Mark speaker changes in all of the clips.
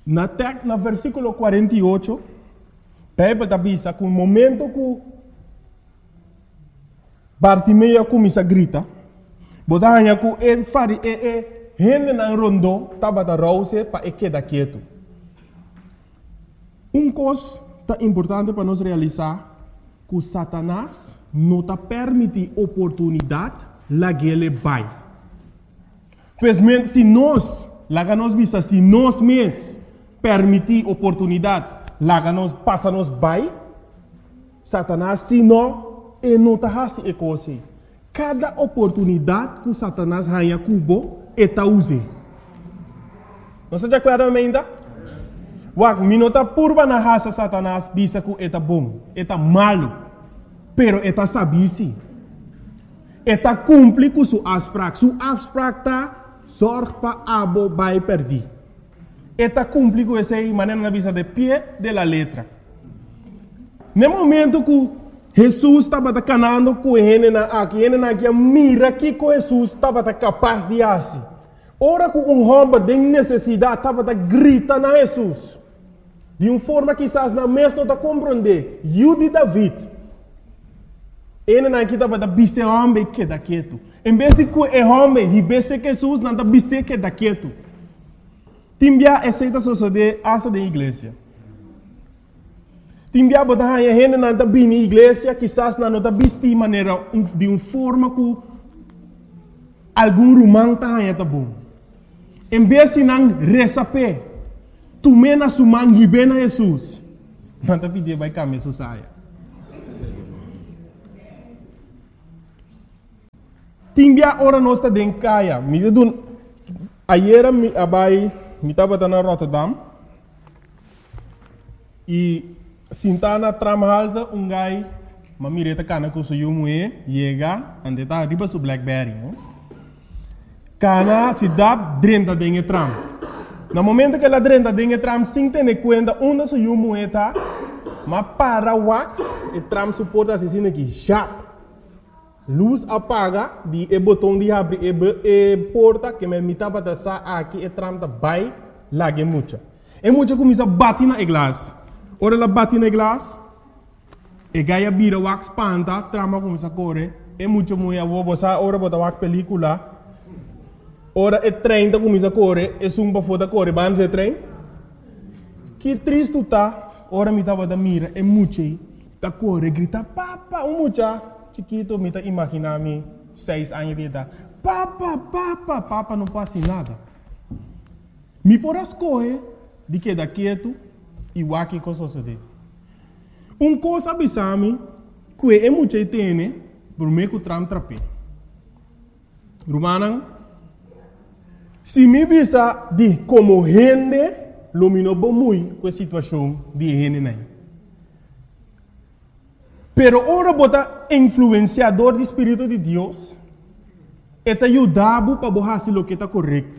Speaker 1: Na versículo 48, Bíblia avisa que no momento que Bartimeu começa a gritar, botava que ele fari gente na rondo estava a rouse para quedar quieto. Coisa importante para nós realizar que Satanás não está permite oportunidade lá que ele vai. Pois se nós mesmos permitir oportunidade lá que nós passa nos vai, Satanás se não está fazendo coisa. Cada oportunidade que Satanás ganha cubo está usando. Não se acorda ainda? Wak minota purba na raça Satanás bisa que está bom, está malo, pero está sabisi. Está cumpre com sua abstract. Sua abstract está sorte para abo vai perder. Está cumpre com essa maneira na visa de pé de la letra. No momento que Jesus estava canando com ele aqui, mira que Jesus estava capaz de fazer. Ora que homem tem necessidade, estava gritando a Jesus. De uma forma que quizás não mesmo está compreender. De David. Ele aqui estava bise homem que está quieto. Em vez de que o homem ribesse Jesus, não está bise que está quieto. Timbia aceita suceder essa da igreja. Timbia botar a gente não está bem na igreja, quizás não está bise de maneira, de uma forma que algum romano está bom. Em vez de não receber, tu mena suman ribena Jesus. Não está pedindo vai caminhar sua saia. Timbia ora nós está dentro caia. Ayer me estava na Rotterdam e sentana tram alta gai mamireta cana com seu mulher chega ande tá riba su Blackberry. Cana se dá dentro dentro tram. No momento que ela dentro dentro tram sem ter conta onde seu mulher tá, mas para wak e tram suporta assim aqui já. Luz apaga, o botão de abrir e porta que me mitava da sa aqui e tram da vai lá que mucha. E mucha começa a bater na glass. Ora ela bate na glass, e gaia bira wax panta, trama começa a correr. E mucha mulher vou botar ora botar wax película. Ora e trem da começa a correr, e sumba foda correr, bans e trem. Que triste tá, ora mitava da mira e mucha da correr grita papa, mucha. Chiquito, me está imaginando 6 anos de idade. Papa, não passa nada. Me por as coisas de que da quieto e o que coisa sucede. Coisa abisame que é muito tem por meio que tram trape. Romana, se me visa de como gente, lumino muito com a situação de gente não. Pero ora bota influenciador do Espírito de Deus, eta ajudava para fazer o que está correto.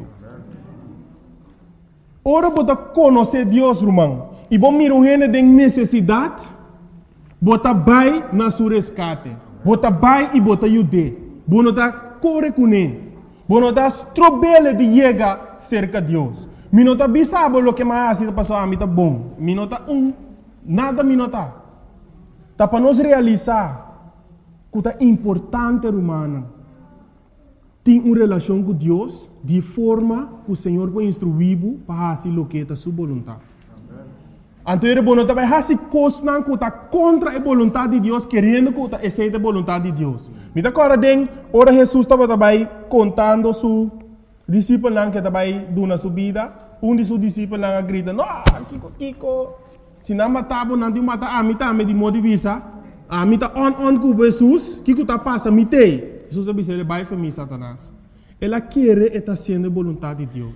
Speaker 1: Ora bota conhecer Deus, irmão, e bom mirar gente tem necessidade, bota vai na sua resgate, bota vai e bota ajude, bota corre com ele, bota strobele de chegar cerca de Deus. Minota bisabo o que mais está passando a mim tá bom, minota nada minota. Tá para nós realizar que é importante, humana, ter uma relação com Deus de forma que o Senhor vai instruir para fazer o que é a sua vontade. Então, ele vai fazer coisas que está contra a vontade de Deus, querendo que aceite a vontade de Deus. Me dá agora, ora Jesus estava contando seu discípulo que estava dando sua vida. Um de seus discípulos grita, não, Kiko. Se não matava, não mata a mim também de modo de vista. A mim tá on com Jesus, que está passando, me tem. Jesus disse, ele vai para mim, Satanás. Ela quer estar sendo a vontade de Deus.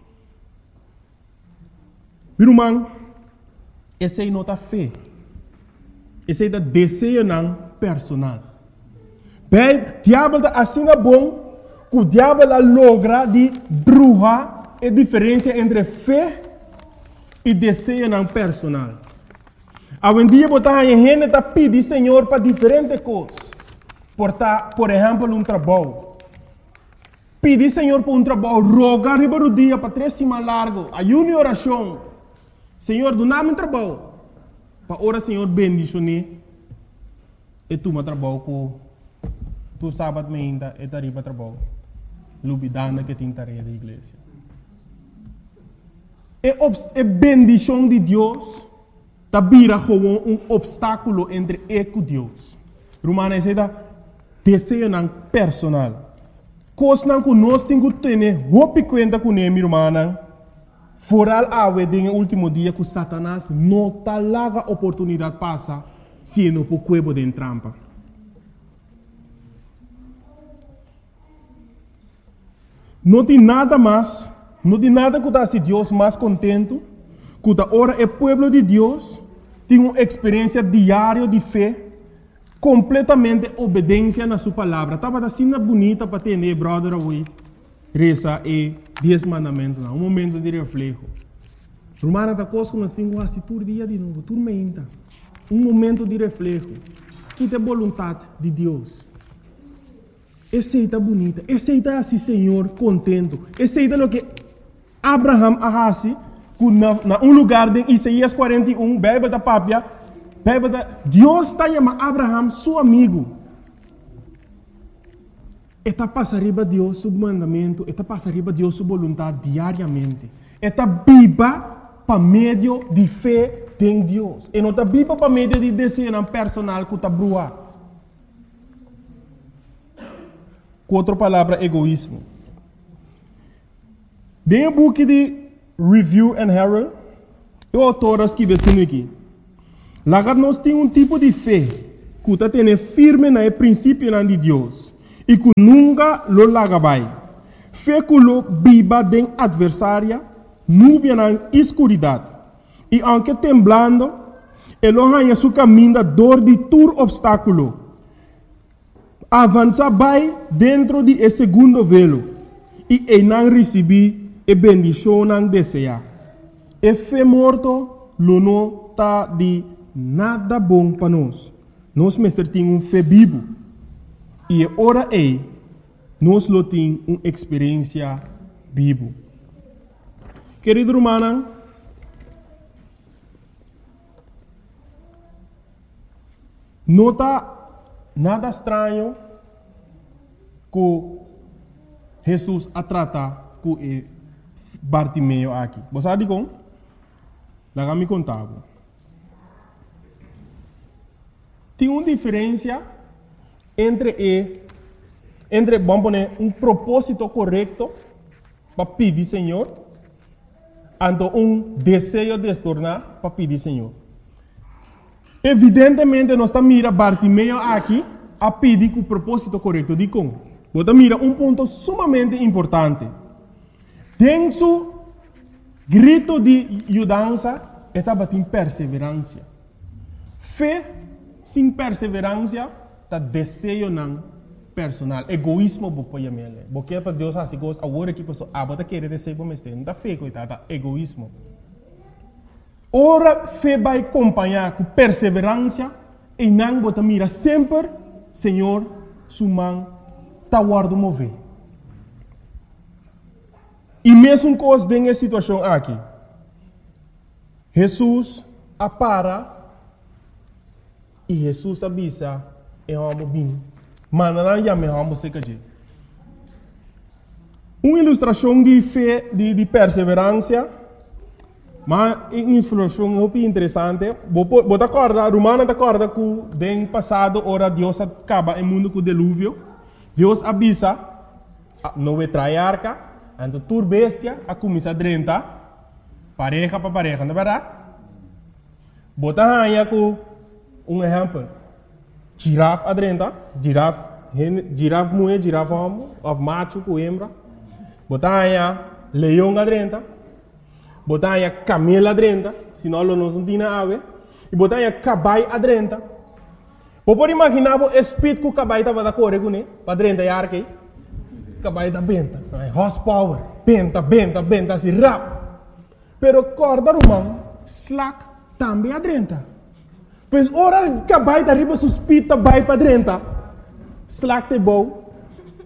Speaker 1: Meu irmão, essa é nota fé. Essa é o desejo não personal. Bem, o diabo está assim bom, que o diabo logra de bruxa a diferença entre fé e desejo não personal. Hoje em dia, a gente está pedindo Senhor para diferentes coisas. Por exemplo, um trabalho. Pedir Senhor para um trabalho, rogar riba do dia para 3 semanas largo, ayuno e oração. Senhor, do nada trabalho. Para ora, Senhor, bendicionar. E tu me trabalho com tu sábado ainda e tari para trabalho. Lubidana que tem tarefa da igreja. É bendição de Deus. Tá vira como obstáculo entre eu e Deus. Romana é desejo personal. Coisa que nós temos que ter, roupa conta com ele, irmã. Foral awe no último dia que Satanás não tá larga oportunidade passa se não por cuebo de trampa. Não tem nada mais, não tem nada que se Deus mais contento, que ora é povo de Deus, tem uma experiência diária de fé, completamente obediência na sua palavra. Estava assim bonita para ter, brother, away. Reza e 10 mandamentos, um momento de reflexo. Romana da coisa como assim, quase todo dia de novo, tudo menta. Um momento de reflexo. Que é a vontade de Deus. Aceita bonita, aceita assim, Senhor, contento. Aceita o que Abraham arrasi, na um lugar de Isaías 41, bebe da papia, Deus está chamando Abraham, seu amigo. Eta passa arriba Deus seu mandamento, eta passa arriba Deus sua vontade diariamente. Eta viva para meio de fé em Deus. E não está viva para meio de desejo personal que está brua. Com outra palavra, egoísmo. Dentro do book de Review and Herald, o autor escreve assim aqui. Lá nós temos um tipo de fé que está tendo firme no princípio de Deus. E que nunca lo lagabai. Fé que lo viva de adversária, nubia na escuridade. E aunque temblando, ele arranha seu caminho da dor de todo obstáculo. Avança vai dentro de esse segundo velo. E ele não recebe a bendição não deseja. E fé morto, lo não está de nada bom para nós. Nós mestre tem um fé vivo. E ora nós lo temos uma experiência viva. Querido irmão, não está nada estranho que Jesus a tratar com Bartimeu aqui. Você sabe como? Lá me contava. Tem uma diferença entre vamos poner um propósito correto para pedir Senhor, e desejo de se tornar para pedir Senhor. Evidentemente, nós estamos mirando Bartimeu aqui a pedir com o propósito correto. De como? Você mira ponto sumamente importante. Tem seu grito de ajudança, estava em perseverança. Fé sem perseverança, está desejo não personal. Egoísmo, você quer para Deus assim, agora que pessoa, você quer desejo para mim, não está fé, coitada, egoísmo. Ora, fé vai acompanhar com perseverança e não você mira sempre, Senhor, sua mão está guardando mover. E mesmo coisa nessa situação aqui, Jesus apara e Jesus avisa e vamos bem. Mas não já me vamos ser que uma ilustração de fé, de perseverança, mas uma ilustração muito interessante. Você acorda, Romana acorda que no passado, ora Deus acaba o mundo com o dilúvio. Deus avisa, não vai trair arca, então tur bestia, a começar a drentar, pareja para pareja, não é verdade? Você aí com exemplo. Girafa adrenta, girafa mulher, girafa homem, of macho com hembra. Botanha leão adrenta, botanha camelo adrenta, senão não se tem ave. E botanha cabai adrenta. Pode imaginar o espírito que o cabai estava da corre com ele, para adrenta e arque. Cabai da benta, horsepower, benta, assim rap. Pero corda romano, slack também adrenta. Pois ora que vai da riba suspita vai para dentro. Slack te bom.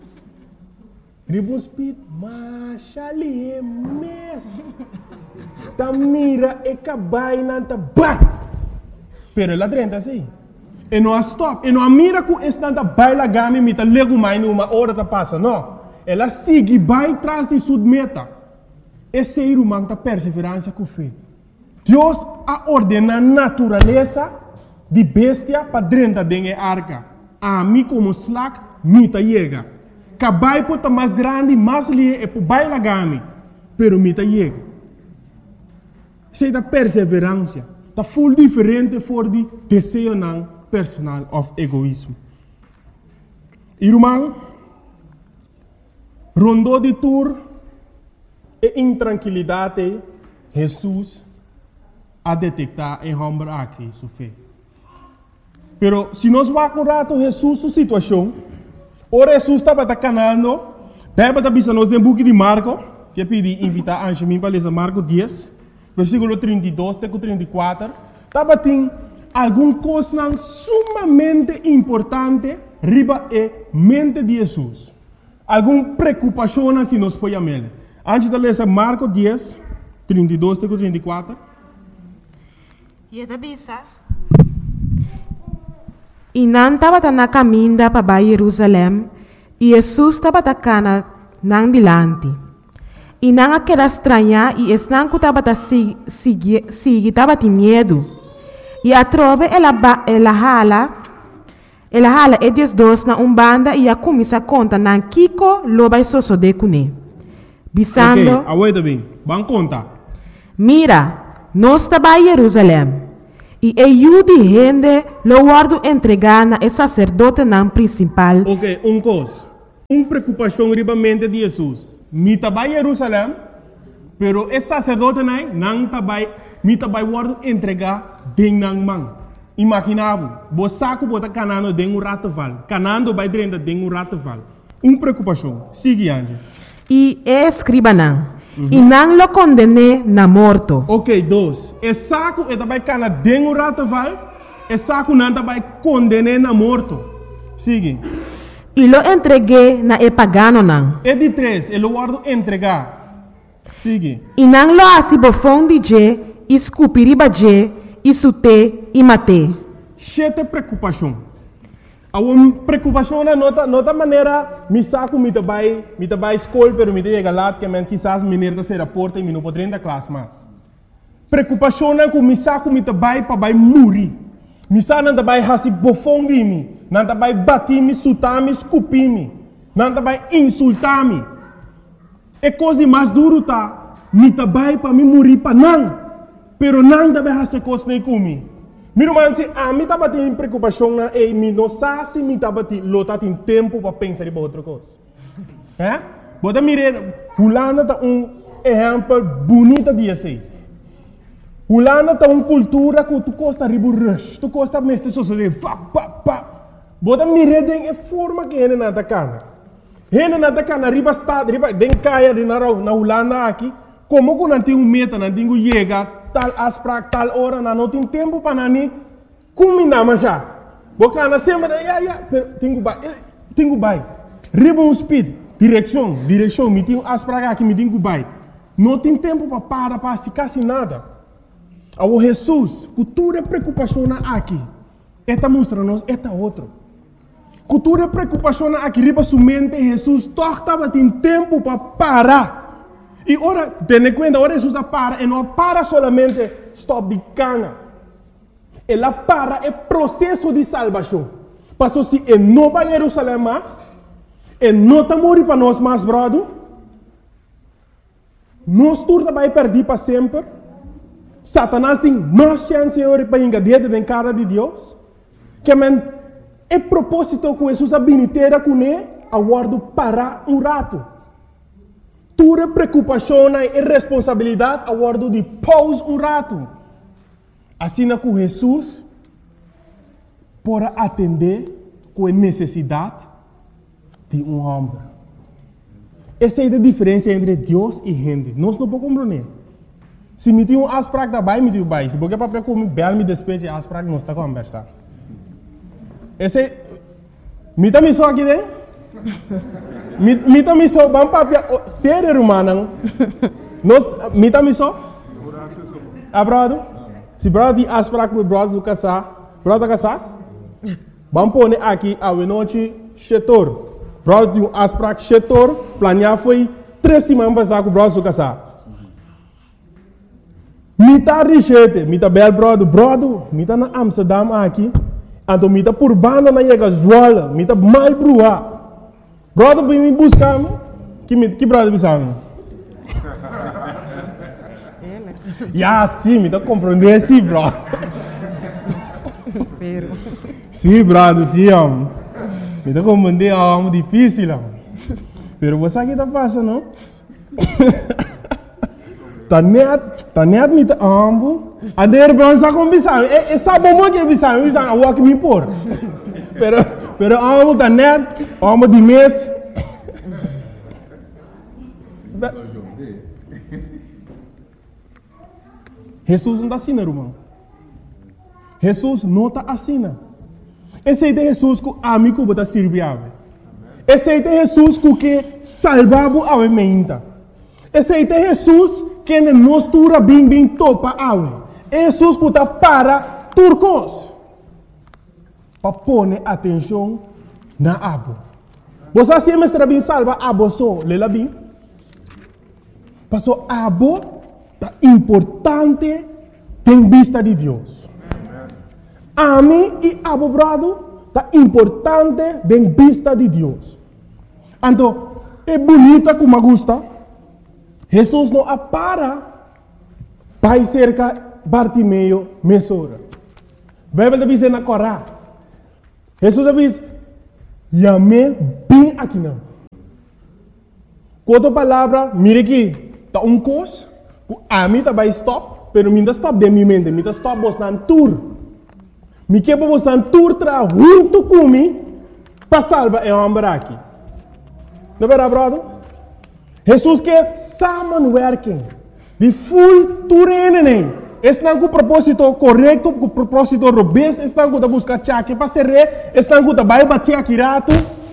Speaker 1: Riba suspita, mas ali é mes. ta mira e cabai nanta ba. Pero ela drenta assim. E não stop. E não mira que estanta baila gami mita lego mais numa hora ta passa, não. Ela sigue vai tras de sua meta. Esse ser humano ta perseverança com fé. Deus a ordena a natureza de bestia para drenta dengue arca. A mim como slack mita chega. Cabai pota mais grande, mais lie e baila gami. Pero mita chega. Sei da perseverança. Tá full diferente for de desejo não personal of egoísmo. Irmão, rondou de tour e intranquilidade, Jesus a detectar em homem aqui sua fé. Pero se nós vamos rato Jesus sua situação, ora Jesus estava canando, deve estar pensando no book de Marco, que pedi invitar a Anjamim para ler Marco 10, versículo 32 até 34, estava tem alguma coisa sumamente importante riba e mente de Jesus. Alguma preocupação se nós podemos ver. Antes de ler Marco 10, 32 até 34.
Speaker 2: E não estava na caminho para Jerusalém, e Jesus estava na não dilante. E não aquela estranha, e não que estava estava de medo. E a trove ela hala e Deus dois na banda e a começa a contar na Kiko lo vai de cune. Bisando.
Speaker 1: Ok, aguenta bem. Vamos contar.
Speaker 2: Mira, nós estava em Jerusalém. E eu de gente lo guardo entregar na sacerdote na principal.
Speaker 1: Ok, coisa. Preocupação riba mente de Jesus. Mi estava em Jerusalém, pero esse sacerdote não estava, mi estava guardo entregar den nang man. Imaginava, você saco bota canando den rataval, canando vai dentro den rataval. Preocupação. Sigue ande.
Speaker 2: E escriba não. E não lo condene na morto.
Speaker 1: Ok, dois. E saco e também cana den rataval, e saco não também condene na morto. Sigue.
Speaker 2: E lo entreguei na pagano não.
Speaker 1: E de três, ele guardo entregar. Sigue.
Speaker 2: E não lo assim bofão de je, escupiriba je, e sute e mate.
Speaker 1: Chete preocupação. A uma preocupação na nota maneira, me saco me trabalho escola, pero me chega lá que men quizás menino da ser porta e me não poderia da classe mais. Preocupação na que me saco me trabalho para vai morrer. Me saco não trabalho hasi bofão de mim, não trabalho bater me, sutar me, escupir me, não trabalho insultar me. É coisa de mais duro tá, me trabalho para me morrer para não. Pero não deve fazer coisa nem comigo. Meu irmão, se a mim estava tendo preocupação na e me não sabe se me estava tendo tempo para pensar em outra coisa. É? Bota mirar, Holanda tá exemplo bonito de assim. Holanda tá cultura que tu gosta de rush, tu gosta mesmo de sociedade, Bota mirar de forma que ele não tá cana. Ele não tá cana, riba estado, riba den caia de na Holanda aqui, como que não tem meta, não tem chega tal asprak tal hora não tem tempo para nani combinar mas já bocana sempre tenho bai riba speed direção me tenho asprak aqui me tenho bai não tem tempo para se quase nada ao Jesus cultura preocupação aqui esta mostra-nos esta outro cultura preocupação aqui riba sua mente Jesus estava tem tempo para parar. E ora, tenha conta, ora Jesus para, e não para solamente stop de cana. Ela para é processo de salvação. Pastor, se ele não vai a Jerusalém mais, ele não está morrendo para nós mais, brother, nós todos vai perder para sempre. Satanás tem mais chance para engadir dentro da cara de Deus. Que é propósito que Jesus habilitera com ele, aguardo para rato. Tua preocupação e responsabilidade a guardo de pause rato. Assim que Jesus para atender com a necessidade de homem. Essa é a diferença entre Deus e gente. Nós não podemos compreender. Se me tem asprak da bai, me tem bai. Se porque para comer bel me despeje asprak não está conversar. Esse me tá me só aqui dentro. Me também só vamos papia ser humano. Nós me também só brother? Se brother die afspraak met brother brother casar? Vamos pôr aqui a noite setor. Brother die afspraak setor, planear foi 3 semanas passar com brother casar. Mita richete, mita bel brother, mita na Amsterdam aqui. Então mita por banda na chega Zwolle, mita mal brua. Brother vem me buscar, que brother bisang? Ya, sim, me tá compreendendo, sim, bro. Sim, brother, sim, me tá compreendendo, é difícil, pero você aqui tá passando, não? Tá net me tá ambo. A der bron sa com bisang, é sabe como que bisang a walk me por. Pero ambo tá net, ambo de mês. Jesus não está assim, irmão. Jesus não está assim. Esse é Jesus que a mim que está servindo. Esse é Jesus que salvava a mente. Esse é Jesus que nos tura bem topa a Jesus que está para turcos. Para pôr atenção na abo. Você sempre está bem salva abo só, lela bem. Passou abo é importante em vista de Deus. A mim e abo brado é importante em vista de Deus. Então, é bonita como gosta. Jesus não para para cerca Bartimeu mesora. A Bíblia diz na Corá. Jesus diz, "Yame bem aqui não." Quanto palavra, mire aqui, tá coisa. A mim tá vai stop, pero mim tá stop de minha mente, mim tá stop bostan tour. Me que para bostan tour tra junto comigo para salvar o homem aqui. Não é verdade, brother? Jesus quer samenwerking. De full tour estão com o propósito correto, com o propósito robusto, estão com a buscar chaque para ser estão com a vai bater aqui rato.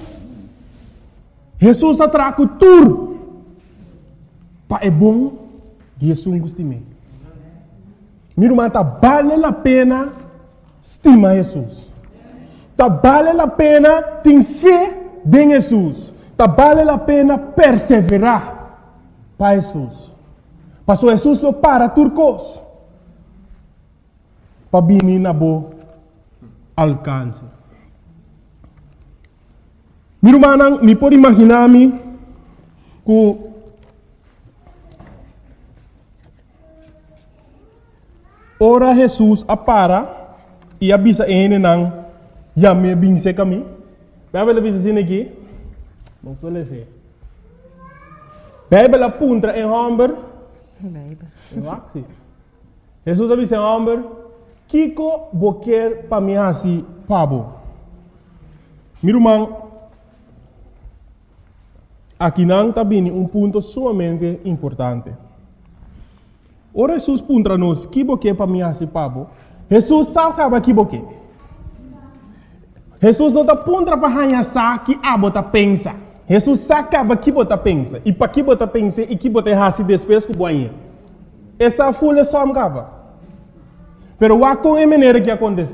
Speaker 1: Jesus está trago tour. Para é bom. Jesus gostime. Meu irmão, tá vale a pena estimar Jesus. Tá vale a pena ter fé em Jesus. Tá vale a pena perseverar para Jesus. Passou Jesus não para turcos. Para vir na boa alcance. Meu irmão, me pode imaginar-me que ora Jesus apara e avisa ele não já me binse kami. Bíblia avisa assim aqui. Não sou lese. Bíblia apunta em homem. Bíblia. Jesus avisa em homem. Kiko boquer para mim assim pabo. Meu irmão, aqui não está bem ponto sumamente importante. Ora Jesus puntra nos que boque para mim assim pabo. Jesus sabe que boque. Jesus não está puntra para ganhar que a bota pensa. Jesus sabe que bota pensa e para que bota pensa e que bota assim depois que boinha. Essa folha só me acaba. Pero wa com a maneira que acontece.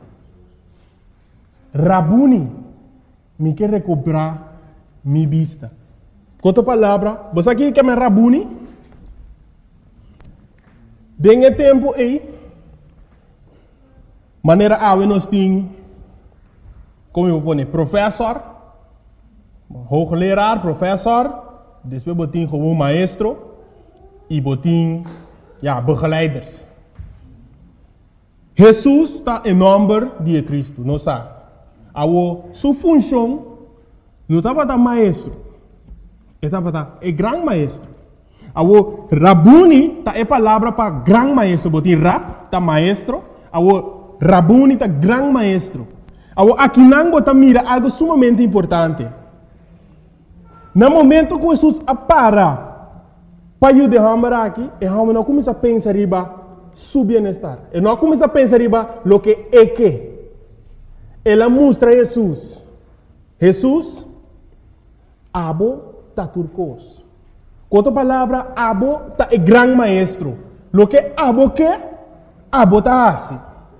Speaker 1: Rabuni me quer recuperar minha vista. Outra palavra, você aqui quer me Rabuni? Dengue tempo aí, maneira nós temos, como eu vou dizer, professor, hoogleraar, professor, depois botin como maestro e botin, begeleiders. Jesus está em nome de Cristo, não sabe? Sua função não estava da maestro, estava da grande maestro. Awo Rabuni ta é palavra para grande maestro, botin rap ta maestro, awo Rabuni ta grande maestro. Awo aqui não bota mira algo sumamente importante. No momento que Jesus apara para o derramar aqui, e não começa a pensar riba su bem-estar. E não começa a pensar riba lo que é que. Ela mostra Jesus. Jesus abo ta turcos. Outra palavra, abo tá é grande maestro. Lo que abo tá assim.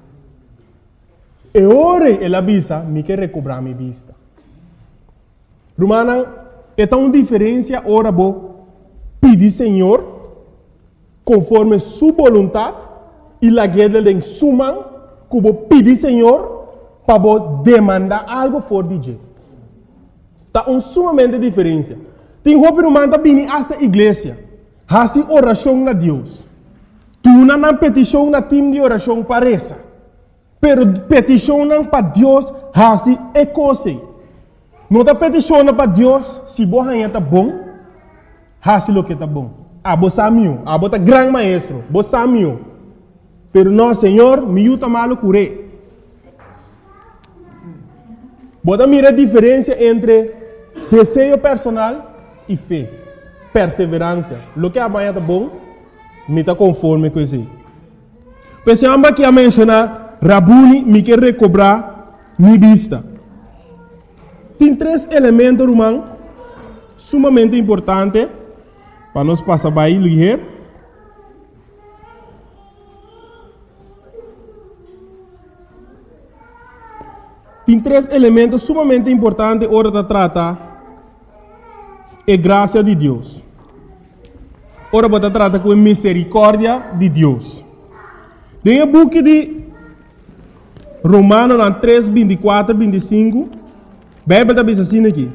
Speaker 1: E ora ela avisa, me quer recobrar minha vista. Romana, é tão diferença ora bo pedir Senhor conforme sua vontade e la guerra em sua mão, que bo pedir Senhor para bo demandar algo for de jeito. Tá sumamente diferença. Tem roupa romana bem esta igreja, hasi oração na Deus. Tu não petição na time de oração parece. Pero petição para Deus hasi é coisa. Não tá petição para Deus se boa tá bom, hasi lo que tá bom. Abo samio, abo tá grande maestro, bo samio. Pero não, Senhor, me yuta malo cure. Bota mira a diferença entre desejo personal e fé, perseverança. Lo que amanhã tá bom, me tá conforme com isso. Pensamos aqui a mencionar, Rabuni me quer recobrar minha vista. Tem 3 elementos, irmão, sumamente importantes para nós passar by ligeiro. Tem 3 elementos sumamente importantes hora de tratar a graça de Deus. Ora você trata com a misericórdia de Deus. Tem o book de Romanos 3, 24, 25. A Bíblia está dizendo assim aqui.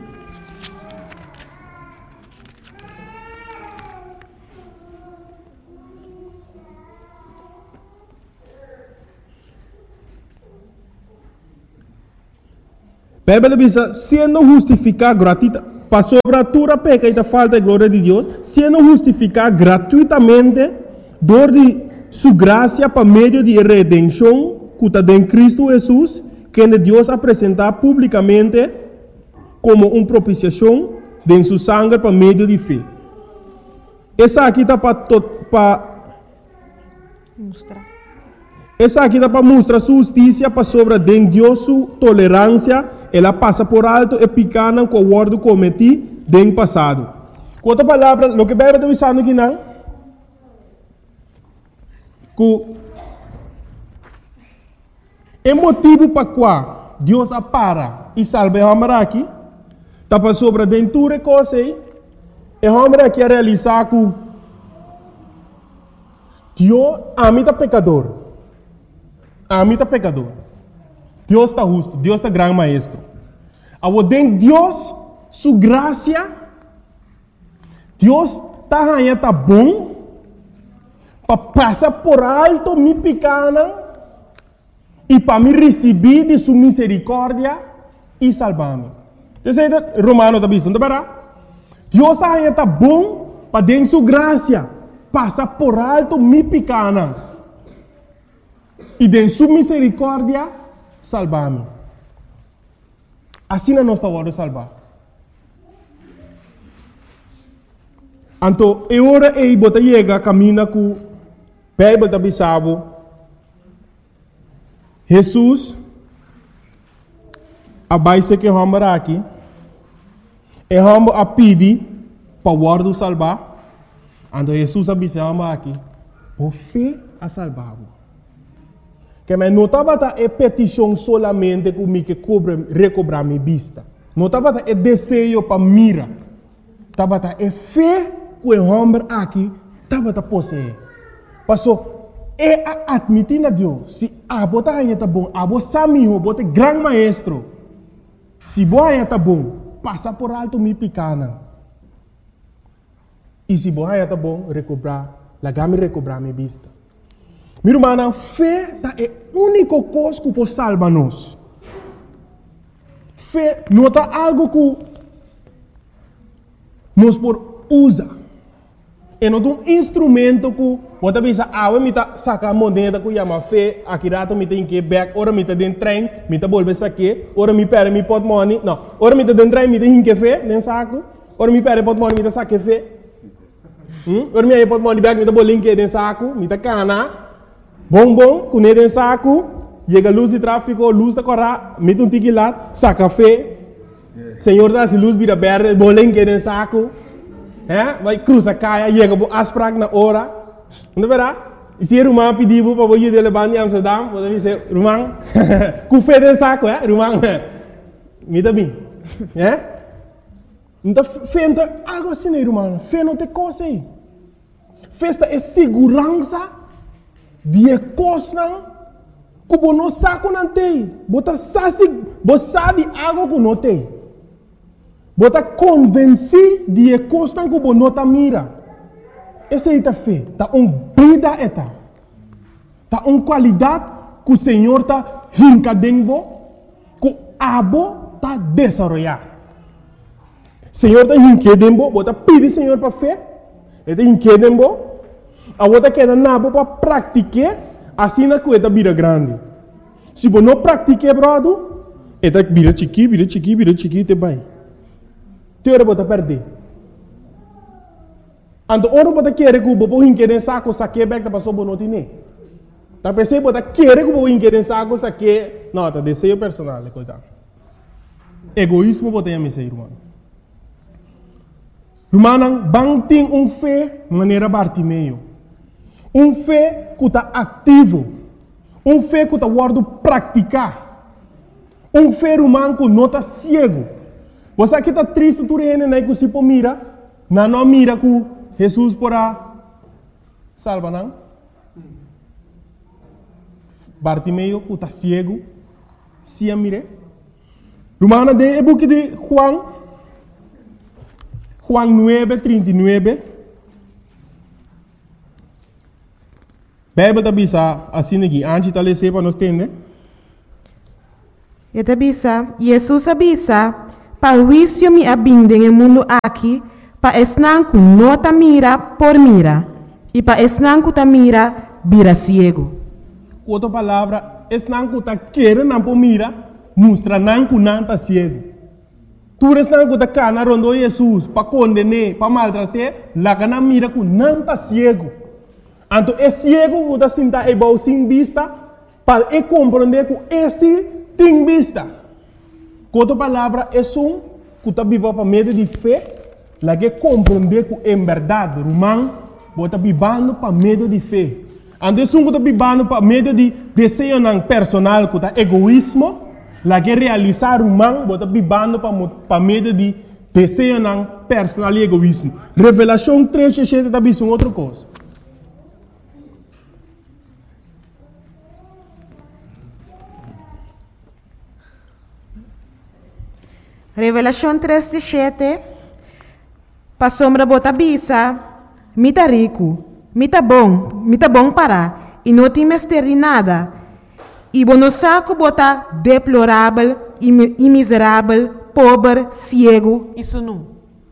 Speaker 1: A Bíblia diz, sendo justificado gratuitamente, para sobre a tua peca e da falta de glória de Deus, sendo justificado gratuitamente, dor de sua graça para meio de redenção, que está em Cristo Jesus, que Deus apresentar publicamente como uma propiciação de sua sangue para meio de fé. Essa aqui está para mostrar. Essa aqui está para mostrar sua justiça para sobre de Deus sua tolerância. Ela passa por alto e picana com o word cometi no passado. Com outra palavra, o que a Bíblia está dizendo aqui não? Que é motivo para qual Deus apara e salva o homem aqui, está para sobre dentro de coisa e o homem aqui a realizar que Deus ama o pecador. Ama o pecador. Deus está justo, Deus está grande maestro. Ao den Deus, sua graça, Deus está bom, para passar por alto minha pequena e para me receber de sua misericórdia e salvar-me. Você Romano está dizendo, Deus está bom para den sua graça, passar por alto minha pequena e de sua misericórdia salvar-me. Assim não está hora de salvar. Então, é hora de você chegar, caminha com o Bíblia da Bissau. Jesus, a base que vamos aqui, é vamos a pedir para o guarda salvar. Então, Jesus a Bissau aqui, o fé a salvar. Que me notava é petição solamente comigo que recobrar minha vista. Notava é desejo para mira. Tava é fé que o homem aqui tava possuir. Passou é admitir a Deus. Se a bota aí tá bom, a bota samiho, bota grande maestro. Se boa aí tá bom, passa por alto minha pequena. E se boa aí tá bom, recobrar, lagame recobrar minha vista. Minha irmã, fé é a única coisa que pode salvar nós. Fé não é algo que nós podemos usar. É um instrumento que pode pensar, me sacar a moneda que chama fé, aqui rato me tem que back, ora me tem trem, me tem bolsa aqui, ora me perde me pot money, não, ora me tem trem, me tem que fé, nem saco, ora me perde pot money, me tem saque fé, ora me pot money back, me tem bolinho nem saco, me tem cana. Bom, com ele em saco, chega a luz de tráfego, luz da corra, mete um tique lá, saca café, Senhor dá se luz vira verde, bolinho que em saco, vai cruzar caia, chega a asprag na hora, Não verá? E se Rumang pediu para você de levar em Amsterdam, você disse, Rumang, com fé de saco, Rumang, me dá bem. Então, fé não é algo assim, Rumang. Fé não tem coisa aí. Festa é segurança de coisa que você não sabe não tem. Você sabe algo que não tem. Você está convencido de coisa que você não mira. Essa é a fé. Está uma vida. Está uma qualidade que o Senhor está rincadendo, que o abo está desenvolvendo. O Senhor está rincadendo, você pede ao Senhor para fé. Ele está rincadendo, você quer nada para praticar, assim na coisa vira grande. Se você não pratica, brother, ele vira chiqui, te vai. Teora você perder. Então, ora você quer que você rincade saco, saque back da pessoa não tem. Tá pensando você quer que você rincade saco, saque, não, tá desejo personal, coitado. Egoísmo você tem a missa, irmão. Irmão, bang tem fé maneira Bartimeu. Fé que está ativo. Fé que está guardando praticar. Fé irmão que não está cego. Você aqui está triste, tu né que se mira, não mira que Jesus porá salva não. Bartimeu que está cego, se mire. Irmão, de book de Juan 9:39. Bíblia está bisa assim aqui, antes de ler para nós entender.
Speaker 2: E bisa, Jesus avisa, para o juízo me abinde no mundo aqui, para esnanco não ta mira por mira, e para esnanco ta mira vira ciego.
Speaker 1: Outra palavra, esnanco ta querer não por mira, mostra nanco não ta ciego. Tu esnanco ta cana rondo Jesus, para condenar, para maltratar, lá cana mira que não ta ciego. Então, é ciego que está sentado e sem vista, para compreender que esse tem vista. Outra palavra, é que está vivo para meio de fé, lá que compreender que é verdade, irmão, está vivendo para meio de fé. Então, que está vivendo para meio de desejo personal, que está egoísmo, lá que realizar irmão, está vivendo para meio de desejo personal e egoísmo. Revelação 3:7 está vivendo outra coisa.
Speaker 2: Revelação 3:7. Pa sombra bota bisa, mita rico, mita bom para, e não tem mestre de nada. E bono saco bota deplorável, e miserável, pobre, cego e sunu.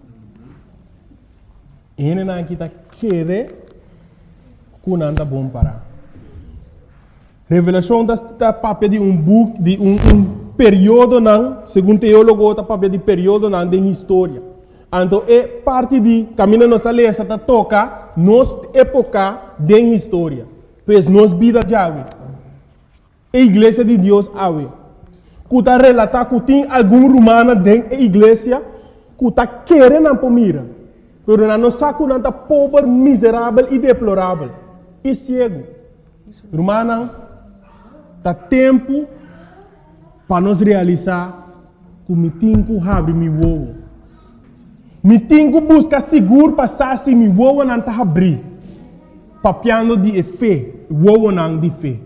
Speaker 1: Ele não está querendo que não está bom para. Revelação está papel de book, de período não, segundo teólogo, está papel de período não de história. Então, é parte de caminho nossa lesa está toca nos época de história. Pois nos vida de ave. A igreja de Deus ave. Que está relatar que tem algum romano dentro da igreja que está querendo para mira. Mas não sabe que não está pobre, miserável e deplorável. E cego. Romano, está tempo para nós realizar que me tenho que abrir meu ovo. Me tenho que buscar seguro passar se meu ovo não está abrir. Papiando de fé, o ovo não de fé.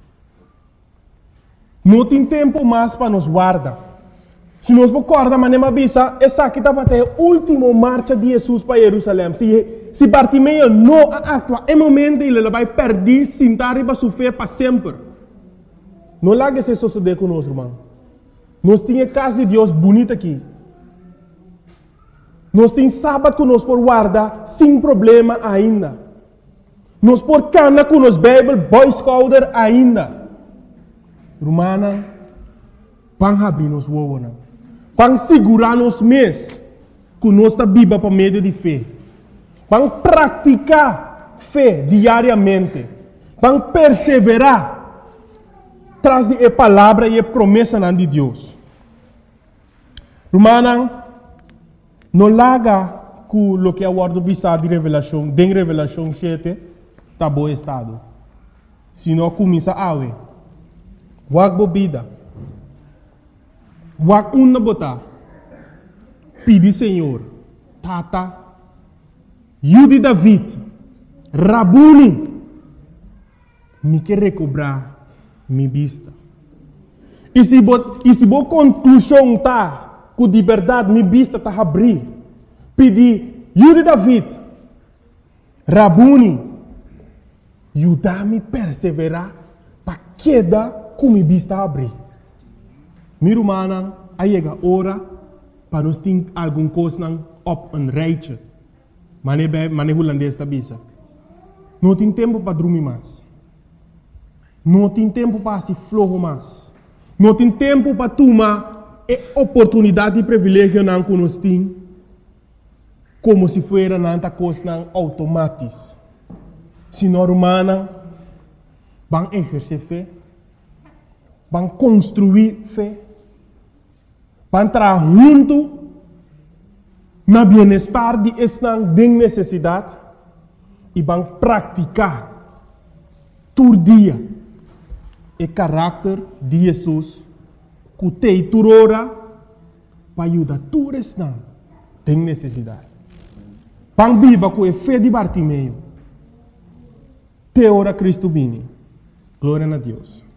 Speaker 1: Não tem tempo mais para nos guardar. Se nós recordamos, maneira bisa, essa aqui está até a última marcha de Jesus para Jerusalém. Se Bartimeu não atua, é momento ele vai perder, sentar e vai sofrer para sempre. Não largue esse suceder conosco, irmão. Nós temos casa de Deus bonita aqui. Nós temos sábado que nós por guardar sem problema ainda. Nós por cana com nos Bible, Boy Scouter ainda. Romana, vamos abrir nos ovos. Vamos segurar nos mês que nós está viva para meio de fé. Vamos praticar fé diariamente. Vamos perseverar traz de palavra e promessa de Deus. Romana, não larga com o que é o word de revelação, de revelação 7, tá bom estado. Se não começa a ave, wak bebida, wak una botar, pedi Senhor, tata, Yudi David, Rabuni, me quer recobrar minha vista. E se bo conclusão tá, que de verdade minha vista tá abrir, pedi Yudi David, Rabuni, ajuda-me a perseverar para queda com minha vista abrir. Meu irmão, aí chega a hora para nós ter alguma coisa op een rijtje. Mane holandês da bisa. Não tem tempo para dormir mais. Não tem tempo para se flojo mais. Não tem tempo para tomar a oportunidade e privilégio não que nós temos, como se fosse nanta coisa automática. Se nós humanos vão exercer fé, vão construir fé, vão trabalhar junto na bem-estar de esta necessidade e vão praticar todo dia o caráter de Jesus que tem toda hora para ajudar todos esta tem necessidade. Vão viver com a fé de Bartimeu. Te ora Cristo vini. Glória a Deus.